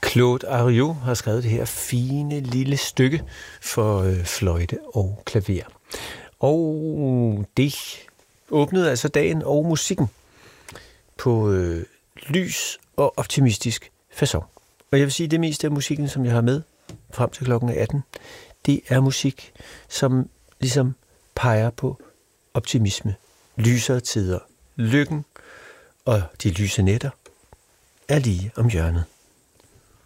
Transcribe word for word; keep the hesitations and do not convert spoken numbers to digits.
Claude Ariou har skrevet det her fine lille stykke for øh, fløjte og klaver. Og det åbnede altså dagen og musikken på øh, lys og optimistisk facon. Og jeg vil sige, at det meste af musikken, som jeg har med frem til klokken atten, det er musik, som ligesom peger på optimisme, lysere tider, lykken og de lyse nætter er lige om hjørnet.